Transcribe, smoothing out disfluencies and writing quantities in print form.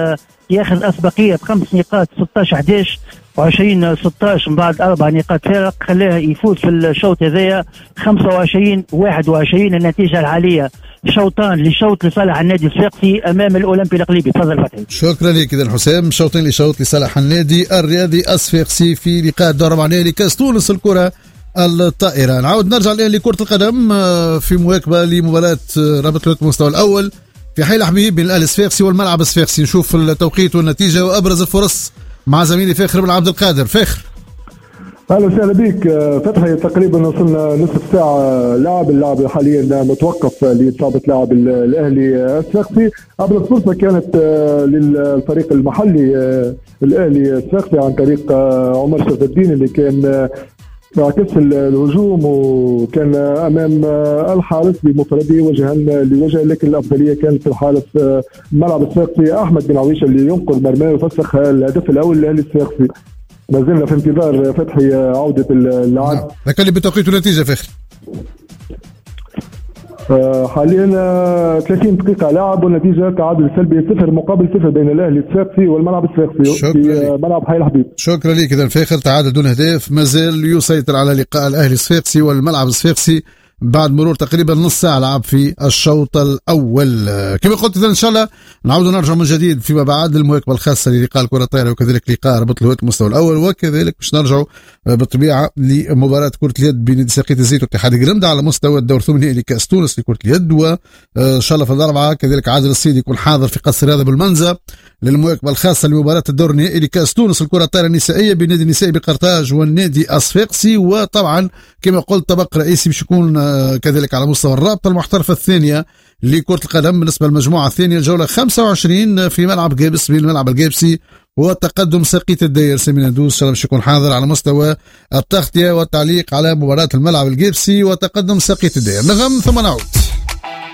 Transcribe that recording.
ياخذ أسبقية ب5 نقاط 16-11 و20-16 من بعد 4 نقاط فارق، خلاه يفوز في الشوط هذايا 25-21. النتيجة الحالية شوطان لشوط لصالح النادي الصفاقسي أمام الأولمبي الإقليمي. تفضل فتحي. شكرا لك إذا حسام. شوطين لشوط لصالح النادي الرياضي الصفاقسي في لقاء الدور الرباعي لكأس تونس الكرة الطائرة. نعود نرجع الآن لكرة القدم في مواكبة لمباراة رابطة المستوى الأول في حي الحبيب بين الأهلي الصفاقسي والملعب الصفاقسي. نشوف التوقيت والنتيجة وأبرز الفرص مع زميلي فاخر بن عبد القادر. فاخر، اهلا وسهلا بك فتحي. تقريبا وصلنا نصف ساعه اللاعب حاليا متوقف لاصابه لاعب الاهلي الصفاقسي. ابرز فرصه كانت للفريق المحلي الاهلي الصفاقسي عن طريق عمر شرف الدين اللي كان عكس الهجوم وكان امام الحارس بمفرده لوجه، لكن الافضليه كانت في الحارس الملعب الصفاقسي احمد بن عويشه اللي ينقل مرماه وفسخ الهدف الاول للاهلي الصفاقسي. ما زلنا في انتظار فتحي عوده اللاعب. ذكر لي بتوقيت النتيجه فخر. حاليا 30 دقيقة لعب والنتيجة تعادل سلبي 0-0 بين الأهلي الصفاقسي والملعب الصفاقسي في ملعب حي الحبيب. شكرا لك. إذا فاخر تعادل دون أهداف ما زال يسيطر على لقاء الأهلي الصفاقسي والملعب الصفاقسي بعد مرور تقريبا نص ساعة لعب في الشوط الأول. كما قلت إذا إن شاء الله نعود نرجع من جديد فيما بعد للمواكبة الخاصة للقاء الكرة الطائرة وكذلك لقاء ربط الهوية المستوى الأول، وكذلك باش نرجعوا بالطبيعة لمباراة كرة اليد بين نادي ساقية الزيت واتحاد قرمدة على مستوى الدور الثمانية لكأس تونس لكرة اليد. وإن شاء الله في الأربعة كذلك عادل السيد يكون حاضر في قصر الرياضة بالمنزة للمواكبة الخاصة لمباراة الدور النهائي لكأس تونس الكرة الطائرة النسائية بين النادي النسائي بقرطاج والنادي الصفاقسي. وطبعا كما قلت طبق رئيسي باش يكون كذلك على مستوى الرابطة المحترفة الثانية لكرة القدم بالنسبة للمجموعة الثانية الجولة 25 في ملعب جابس بين الملعب الجابسي وتقدم ساقية الداير سمينا دوس. إن شاء الله باش يكون حاضر على مستوى التغطية والتعليق على مباراة الملعب الجابسي وتقدم ساقية الداير. نغم ثم نعود.